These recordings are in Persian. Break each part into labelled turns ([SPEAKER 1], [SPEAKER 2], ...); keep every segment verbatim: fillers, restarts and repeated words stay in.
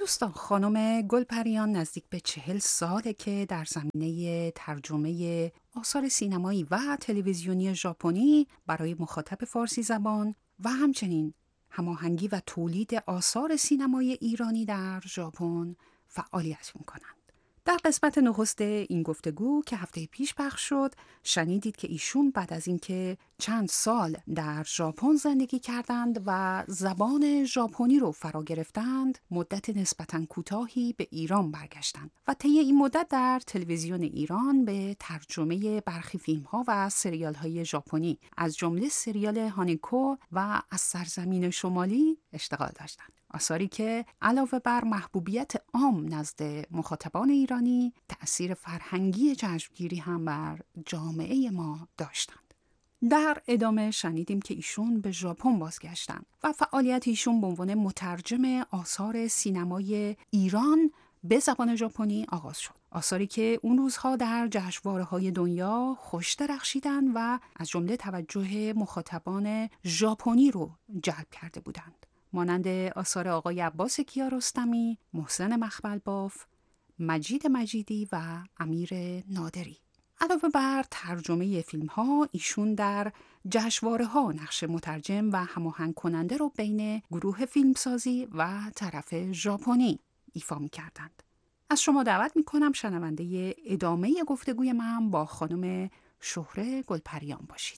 [SPEAKER 1] دوستان، خانم گلپریان نزدیک به چهل ساله که در زمینه ترجمه آثار سینمایی و تلویزیونی ژاپنی برای مخاطب فارسی زبان و همچنین هماهنگی و تولید آثار سینمایی ایرانی در ژاپن فعالیت می‌کنند. در قسمت نخست این گفتگو که هفته پیش پخش شد، شنیدید که ایشون بعد از اینکه چند سال در ژاپن زندگی کردند و زبان ژاپنی رو فرا گرفتند، مدت نسبتاً کوتاهی به ایران برگشتند و طی این مدت در تلویزیون ایران به ترجمه برخی فیلم‌ها و سریال‌های ژاپنی از جمله سریال هانیکو و از سرزمین شمالی اشتغال داشتند. آثاری که علاوه بر محبوبیت عام نزد مخاطبان ایرانی، تأثیر فرهنگی جذبگیری هم بر جامعه ما داشتند. در ادامه شنیدیم که ایشون به ژاپن بازگشتند و فعالیت ایشون به عنوان مترجم آثار سینمای ایران به زبان ژاپنی آغاز شد. آثاری که اون روزها در جشنواره‌های دنیا خوش درخشیدند و از جمله توجه مخاطبان ژاپنی رو جلب کرده بودند، مانند آثار آقای عباس کیارستمی، محسن مخملباف، مجید مجیدی و امیر نادری. علاوه بر ترجمه فیلم ها، ایشون در جشنواره ها نقش مترجم و هماهنگ کننده رو بین گروه فیلمسازی و طرف ژاپنی ایفا می کردند. از شما دعوت می کنم شنونده ادامه گفتگوی من با خانم شهره گلپریان باشید.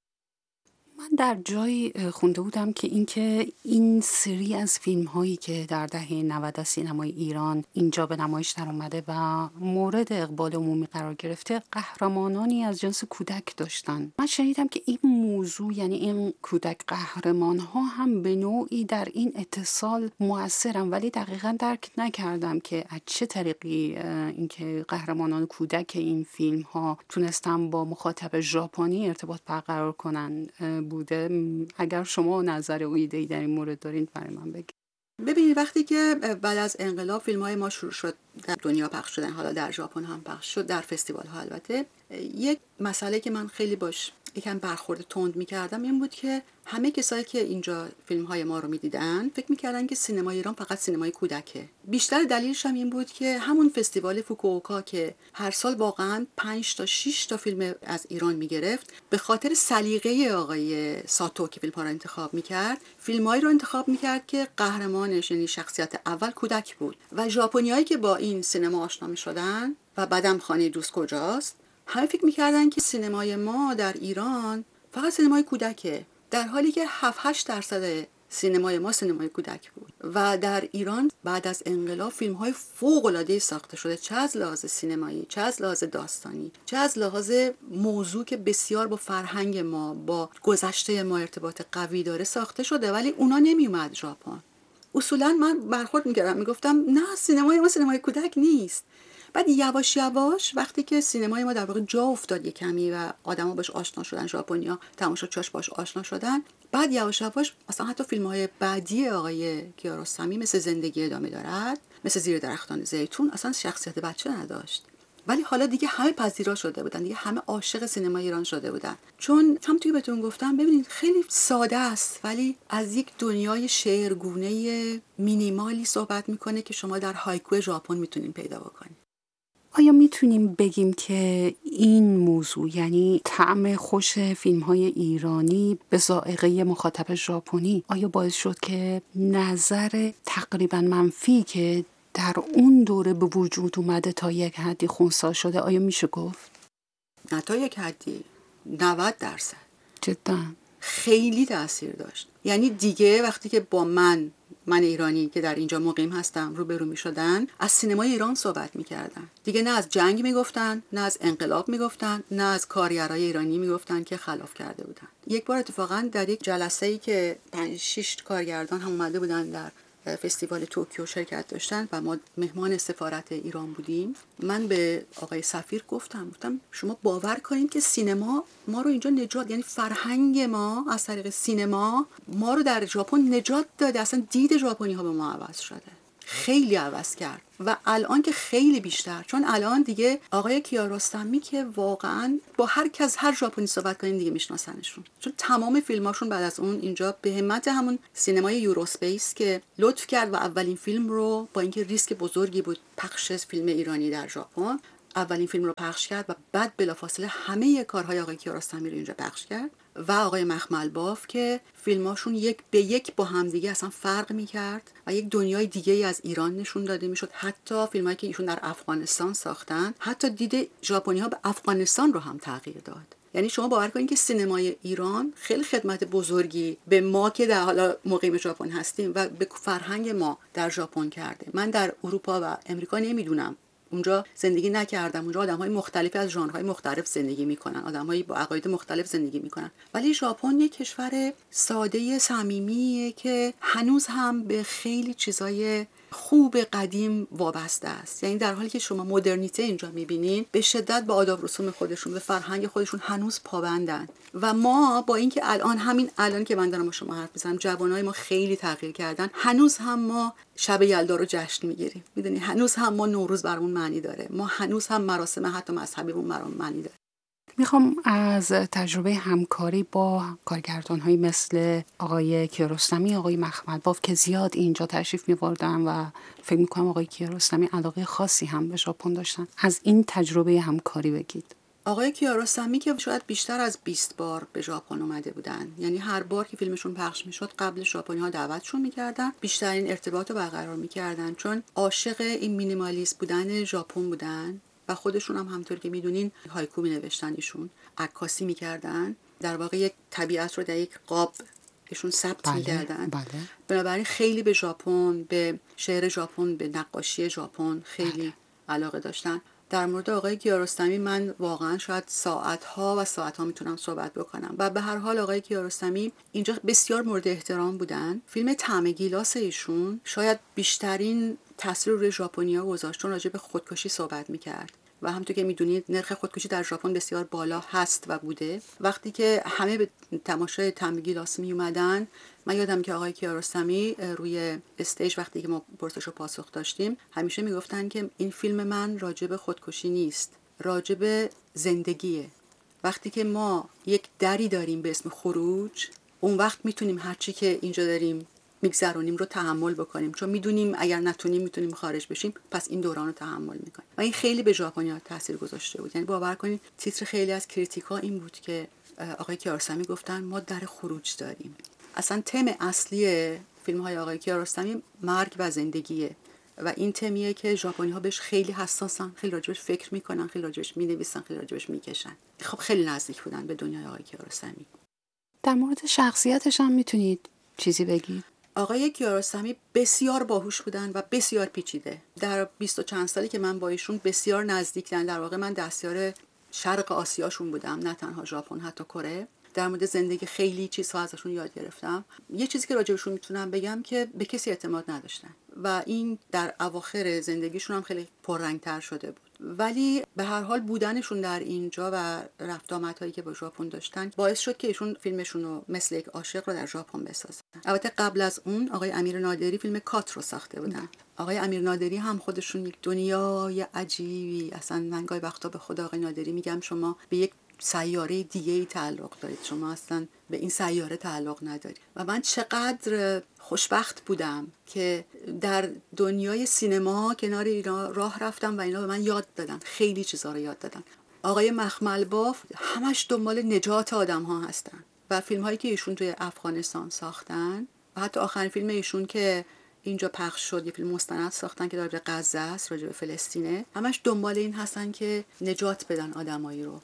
[SPEAKER 1] من در جایی خونده بودم که اینکه این سری از فیلم هایی که در دهه نود از سینمای ایران اینجا به نمایش در اومده و مورد اقبال عمومی قرار گرفته، قهرمانانی از جنس کودک داشتن. من شنیدم که این موضوع، یعنی این کودک قهرمان ها هم به نوعی در این اتصال مؤثرن، ولی دقیقاً درک نکردم که از چه طریقی اینکه قهرمانان کودک این فیلم ها تونستن با مخاطب ژاپنی ارتباط برقرار کنن بوده. اگر شما نظر و ایده‌ای در این مورد دارین برای من بگید.
[SPEAKER 2] ببینید، وقتی که بعد از انقلاب فیلم‌های ما شروع شد در دنیا پخش شدن، حالا در ژاپن هم پخش شد، در فستیوال ها، البته یک مسئله که من خیلی باش یکم برخورد تند می‌کردم این بود که همه کسایی که اینجا فیلم‌های ما رو می‌دیدن فکر می‌کردن که سینمای ایران فقط سینمای کودکه. بیشتر دلیلش هم این بود که همون فستیوال فوکووکا که هر سال واقعاً پنج تا شش تا فیلم از ایران می‌گرفت، به خاطر سلیقه آقای ساتو که فیلم‌ها رو انتخاب می‌کرد، فیلم‌هایی رو انتخاب می‌کرد که قهرمانش، یعنی شخصیت اول، کودک بود. و ژاپنیایی که با این سینما آشنا می‌شدن و بعدم خانه دوست کجاست، همه فکر می‌کردن که سینمای ما در ایران فقط سینمای کودکه، در حالی که هفت هشت درصد سینمای ما سینمای کودک بود. و در ایران بعد از انقلاب فیلم‌های فوق‌العاده‌ای ساخته شده، چه از لحاظ سینمایی، چه از لحاظ داستانی، چه از لحاظ موضوع که بسیار با فرهنگ ما، با گذشته ما ارتباط قوی داره ساخته شده، ولی اونا نمیومد ژاپن. اصولاً من برخورد می‌کردم، میگفتم نه، سینمای ما سینمای کودک نیست. بعد یواش یواش وقتی که سینمای ما در واقع جا افتاد یک کمی و آدما باش آشنا شدن، ژاپنیا تماشاچیاش باش آشنا شدن، بعد یواش یواش مثلا حتی فیلم‌های بعدی آقای کیارستمی مثل زندگی ادامه دارد، مثل زیر درختان زیتون، اصلا شخصیت بچه نداشت. ولی حالا دیگه همه پذیرا شده بودن، دیگه همه عاشق سینما ایران شده بودن. چون همونطوری که بهتون گفتم، ببینید خیلی ساده است ولی از یک دنیای شعرگونه مینیمالی صحبت میکنه که شما در هایکو ژاپن میتونین پیدا بکنید.
[SPEAKER 1] آیا میتونیم بگیم که این موضوع، یعنی طعم خوش فیلم‌های ایرانی به ذائقه مخاطب ژاپنی، آیا باعث شد که نظر تقریبا منفی که در اون دوره به وجود اومده تا یک حدی خنثی شده؟ آیا میشه گفت؟
[SPEAKER 2] نه تا یک حدی، نود درصد.
[SPEAKER 1] جدا
[SPEAKER 2] خیلی تأثیر داشت. یعنی دیگه وقتی که با من من ایرانی که در اینجا مقیم هستم روبرو می شدن، از سینمای ایران صحبت می کردن. دیگه نه از جنگ می گفتن، نه از انقلاب می گفتن، نه از کارگرای ایرانی می گفتن که خلاف کرده بودن. یک بار اتفاقا در یک جلسه‌ای که پنج شش کارگردان هم اومده بودن در فستیوال توکیو شرکت داشتن و ما مهمان سفارت ایران بودیم، من به آقای سفیر گفتم گفتم شما باور کنید که سینما ما رو اینجا نجات، یعنی فرهنگ ما از طریق سینما ما رو در ژاپن نجات داده، اصلا دید ژاپنی ها به ما عوض شده. خیلی عوض کرد و الان که خیلی بیشتر، چون الان دیگه آقای کیارستمی که واقعا با هر کس هر ژاپنی صحبت کنین دیگه میشناسنشون، چون تمام فیلماشون بعد از اون اینجا به همت همون سینمای یوروسپیس که لطف کرد و اولین فیلم رو با اینکه ریسک بزرگی بود پخش فیلم ایرانی در ژاپن، اولین فیلم رو پخش کرد و بعد بلافاصله همه کارهای آقای کیارستمی رو اینجا پخش کرد و آقای مخمل باف که فیلماشون یک به یک با همدیگه اصلا فرق میکرد و یک دنیای دیگه ای از ایران نشون داده میشد. حتی فیلمایی که ایشون در افغانستان ساختن، حتی دید ژاپنی ها به افغانستان رو هم تغییر داد. یعنی شما باور کنید که سینمای ایران خیلی خدمت بزرگی به ما که در حالا مقیم ژاپن هستیم و به فرهنگ ما در ژاپن کرده. من در اروپا و امریکا نمیدونم، اونجا زندگی نکردم، اونجا آدم‌های مختلفی از ژانرهای مختلف زندگی میکنن، آدم‌های با عقاید مختلف زندگی میکنن، ولی ژاپن یک کشور ساده صمیمیه که هنوز هم به خیلی چیزای خوب قدیم وابسته است. یعنی در حالی که شما مدرنیته اینجا میبینین، به شدت به آداب رسوم خودشون، به فرهنگ خودشون هنوز پابندن و ما با اینکه الان همین الان که من دارم با شما حرف میزنم جوانای ما خیلی تغییر کردن، هنوز هم ما شب یلدا رو جشن میگیریم. میدونی هنوز هم ما نوروز برامون معنی داره، ما هنوز هم مراسم حتی مذهبیمون برامون معنی داره.
[SPEAKER 1] میخوام از تجربه همکاری با کارگردان‌هایی مثل آقای کیارستمی، آقای مخمل باف که زیاد اینجا تشریف می‌بردن و فکر می‌کنم آقای کیارستمی علاقه خاصی هم به ژاپن داشتن، از این تجربه همکاری بگید.
[SPEAKER 2] آقای کیارستمی که شاید بیشتر از بیست بار به ژاپن اومده بودن، یعنی هر بار که فیلمشون پخش میشد قبل ژاپنی‌ها دعوتشون میکردن، بیشترین ارتباط رو برقرار میکردن، چون عاشق این مینیمالیست بودن ژاپن بودن و خودشون هم همونطور که میدونین هایکو مینوشتن، ایشون عکاسی میکردن، در واقع یک طبیعت رو در یک قاب ایشون ثبت
[SPEAKER 1] بله،
[SPEAKER 2] میکردن.
[SPEAKER 1] بله.
[SPEAKER 2] بنابراین خیلی به ژاپن، به شعر ژاپن، به نقاشی ژاپن خیلی بله. علاقه داشتن. در مورد آقای کیارستمی من واقعا شاید ساعتها و ساعتها میتونم صحبت بکنم و به هر حال آقای کیارستمی اینجا بسیار مورد احترام بودن. فیلم طعم گیلاس ایشون شاید بیشترین تاثیر روی ژاپنی‌ها گذاشت، چون راجع به خودکشی صحبت میکرد و همونطور که میدونید نرخ خودکشی در ژاپن بسیار بالا هست و بوده. وقتی که همه به تماشای طعم گیلاس می اومدن، من یادم که آقای کیارستمی روی استیج وقتی که ما پرسش و پاسخ داشتیم همیشه میگفتن که این فیلم من راجع به خودکشی نیست، راجع به زندگیه. وقتی که ما یک دری داریم به اسم خروج، اون وقت میتونیم هرچی که اینجا داریم میگذرونیم رو تحمل بکنیم، چون میدونیم اگر نتونیم میتونیم خارج بشیم، پس این دوران رو تحمل میکنیم و این خیلی به ژاپنی‌ها تاثیر گذاشته بود. یعنی باور کنید تیتر خیلی از کریتیکا این بود که آقای کیارستمی گفتن ما در خروج داریم. اصلا تم اصلی فیلم‌های آقای کیارستمی مرگ و زندگیه و این تمیه که ژاپنی‌ها بهش خیلی حساسن، خیلی راجبش فکر میکنن، خیلی راجبش مینویسن، خیلی راجبش میکشن. خب خیلی نزدیک بودن به دنیای آقای کیارستمی.
[SPEAKER 1] در مورد شخصیتش هم میتونید چیزی بگید؟
[SPEAKER 2] آقای کیارستمی بسیار باهوش بودن و بسیار پیچیده. در بیست و چند سالی که من با ایشون بسیار نزدیکن، در واقع من دستیار شرق آسیاشون بودم، نه تنها ژاپن، حتی کره. در مورد زندگی خیلی چیزها ازشون یاد گرفتم. یه چیزی که راجبشون میتونم بگم که به کسی اعتماد نداشتن و این در اواخر زندگیشون هم خیلی پررنگ‌تر شده بود، ولی به هر حال بودنشون در اینجا و رفت آمدهایی که با ژاپن داشتن باعث شد که ایشون فیلمشون رو مثل یک عاشق رو در ژاپن بسازن. البته قبل از اون آقای امیر نادری فیلم کات رو ساخته بودن. آقای امیر نادری هم خودشون یک دنیای عجیبی، اصلا من گاهی وقتا به خود آقای نادری میگم شما به یک سیاره دیگه‌ای تعلق دارید، شما اصلا به این سیاره تعلق ندارید. و من چقدر خوشبخت بودم که در دنیای سینما کنار اینا راه رفتم و اینا به من یاد دادن، خیلی چیزا رو یاد دادن. آقای مخمل باف همش دنبال نجات آدم ها هستن و فیلم هایی که ایشون توی افغانستان ساختن و حتی آخرین فیلم ایشون که اینجا پخش شد، یه فیلم مستند ساختن که راجع به غزه است، راجع به فلسطینه، همش دنبال این هستن که نجات بدن آدمایی رو.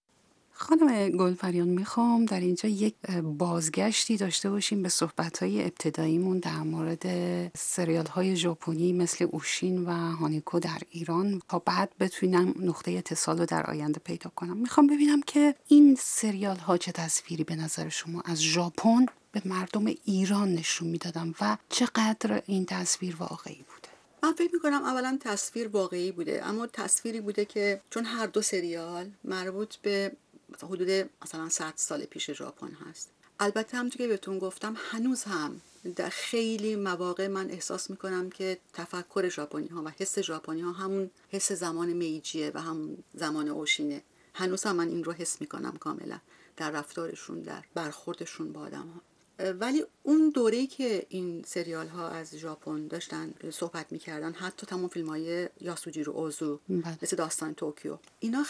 [SPEAKER 1] خانم گلپریان، میخوام در اینجا یک بازگشتی داشته باشیم به صحبت‌های ابتداییمون در مورد سریال‌های ژاپنی مثل اوشین و هانیکو در ایران تا بعد بتونم نقطه اتصال رو در آینده پیدا کنم. میخوام ببینم که این سریال‌ها چه تصویری به نظر شما از ژاپن به مردم ایران نشون میدادن و چقدر این تصویر واقعی بوده؟
[SPEAKER 2] من فکر میکنم اولا تصویر واقعی بوده، اما تصویری بوده که چون هر دو سریال مربوط به حدود مثلا صد سال پیش ژاپن هست. البته همونطور که بهتون گفتم هنوز هم در خیلی مواقع من احساس میکنم که تفکر ژاپنی ها و حس ژاپنی ها همون حس زمان میجیه و همون زمان اوشینه. هنوز هم من این رو حس میکنم کاملا در رفتارشون، در برخوردشون با آدم ها. ولی اون دوره‌ای که این سریال ها از ژاپن داشتن صحبت میکردن، حتی تمام فیلم های یاسوجیرو اوزو
[SPEAKER 1] بله.
[SPEAKER 2] مثل داستان توکیو، اینا